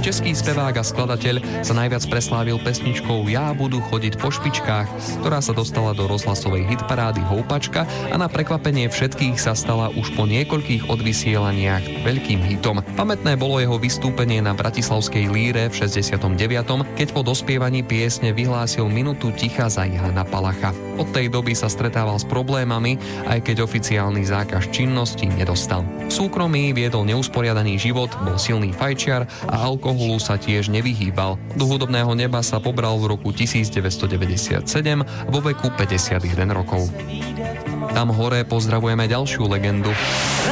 Český spevák a skladateľ sa najviac preslávil pesničkou Ja budu chodiť po špičkách, ktorá sa dostala do rozhlasovej hitparády Houpačka a na prekvapenie všetkých sa stala už po niekoľkých odvysielaniach veľkým hitom. Pamätné bolo jeho vystúpenie na Bratislavskej líre v 69., keď po dospievaní piesne vyhlásil minútu ticha za Jána Palacha. Od tej doby sa stretával s problémami, aj keď oficiálny zákaz činnosti nedostal. V súkromí viedol neusporiadaný život, bol silný fajčiar a alkoholu sa tiež nevyhýbal. Do hudobného neba sa pobral v roku 1997 vo veku 51 rokov. Tam hore pozdravujeme ďalšiu legendu.